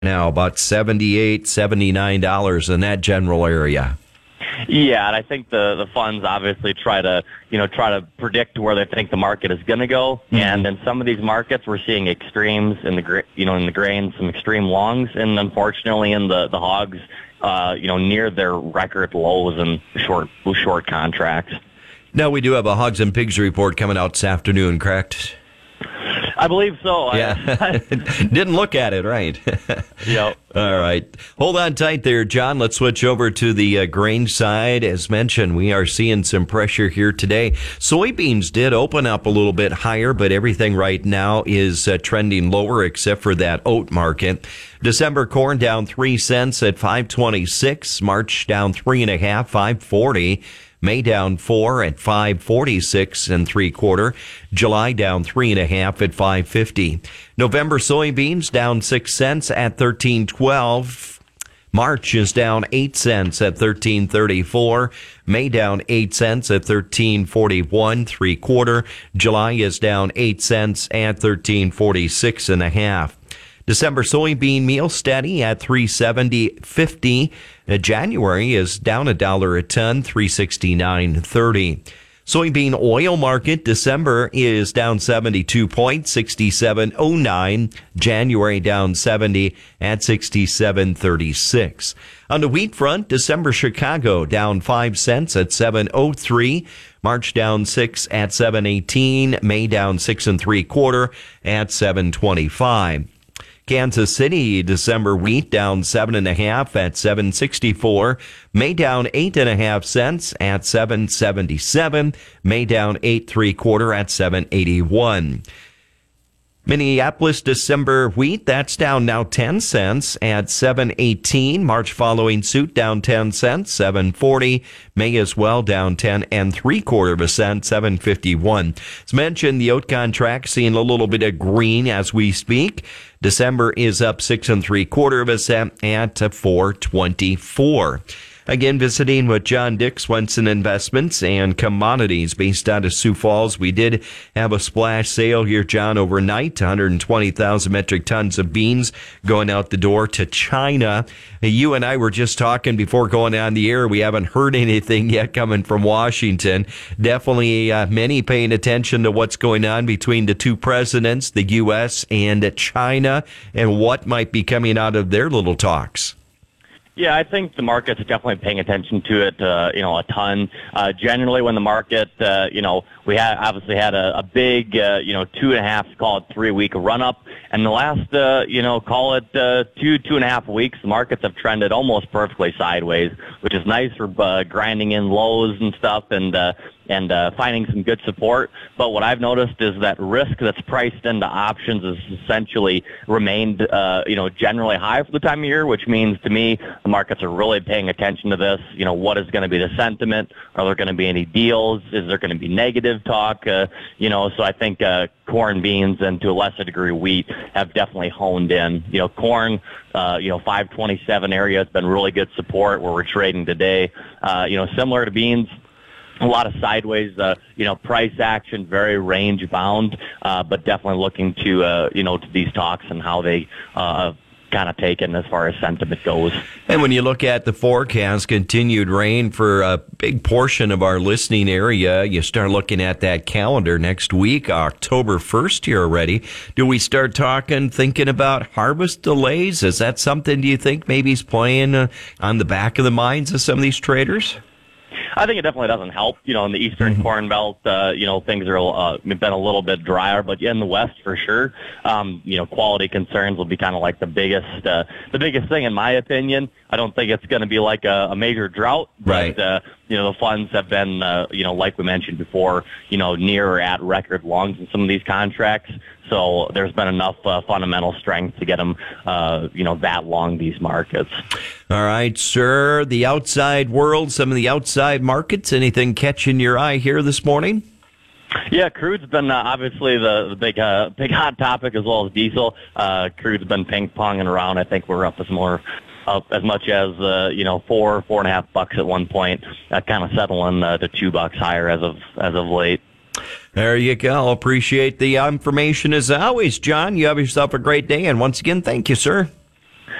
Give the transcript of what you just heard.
now, about $78, $79 in that general area. Yeah, and I think the funds obviously try to predict where they think the market is going to go. Mm-hmm. And in some of these markets, we're seeing extremes in the grain, some extreme longs, and unfortunately in the hogs, near their record lows and short contracts. Now, we do have a Hogs and Pigs report coming out this afternoon, correct? I believe so. Yeah. Didn't look at it, right? Yep. All right. Hold on tight there, John. Let's switch over to the grain side. As mentioned, we are seeing some pressure here today. Soybeans did open up a little bit higher, but everything right now is trending lower except for that oat market. December corn down 3 cents at $5.26. March down 3.5, $5.40. May down 4 at $5.46 3/4. July down 3.5 at $5.50. November soybeans down 6 cents at $13.12. March is down 8 cents at $13.34. May down 8 cents at $13.41 3/4. July is down 8 cents at $13.46 1/2. December soybean meal steady at $3.70.50. January is down $1 a ton, $3.69.30. Soybean oil market, December is down 72 points, 67.09. January down 70 at 67.36. On the wheat front, December Chicago down 5 cents at 7.03. March down 6 at 7.18. May down 6 3/4 at 7.25. Kansas City, December wheat down 7.5 at 7.64. May down 8.5 cents at 7.77. May down 8 3/4 at 7.81. Minneapolis December wheat, that's down now 10 cents at 7.18. March following suit down 10 cents, 7.40. May as well down 10 3/4 cents, 7.51. As mentioned, the oat contract seeing a little bit of green as we speak. December is up 6 3/4 cents at 4.24. Again, visiting with John Dick, Swenson Investments and Commodities based out of Sioux Falls. We did have a splash sale here, John, overnight. 120,000 metric tons of beans going out the door to China. You and I were just talking before going on the air. We haven't heard anything yet coming from Washington. Definitely many paying attention to what's going on between the two presidents, the U.S. and China, and what might be coming out of their little talks. Yeah, I think the market's definitely paying attention to it, a ton. Generally, when the market, we obviously had a big, 2.5, call it 3 week run up, and the last, call it 2.5 weeks, the markets have trended almost perfectly sideways, which is nice for grinding in lows and stuff, and finding some good support. But what I've noticed is that risk that's priced into options has essentially remained, generally high for the time of year, which means to me the markets are really paying attention to this. What is going to be the sentiment? Are there going to be any deals? Is there going to be negative talk? So I think corn, beans, and to a lesser degree wheat have definitely honed in. Corn, 527 area has been really good support where we're trading today. Similar to beans, a lot of sideways, price action, very range bound, but definitely looking to these talks and how they kind of taken as far as sentiment goes. And when you look at the forecast, continued rain for a big portion of our listening area, you start looking at that calendar next week, October 1st here already. Do we start thinking about harvest delays? Is that something, do you think, maybe is playing on the back of the minds of some of these traders? I think it definitely doesn't help. In the Eastern Corn Belt, things are been a little bit drier, but in the West for sure, quality concerns will be kind of like the biggest thing in my opinion. I don't think it's going to be like a major drought, but right. The funds have been, like we mentioned before, near or at record longs in some of these contracts. So there's been enough fundamental strength to get them, that long these markets. All right, sir. The outside world, some of the outside markets, anything catching your eye here this morning? Yeah, crude's been obviously the big hot topic, as well as diesel. Crude's been ping-ponging around. I think we're up as much as $4.5 at one point, kind of settling to $2 higher as of late. There you go. Appreciate the information as always, John. You have yourself a great day, and once again, thank you, sir.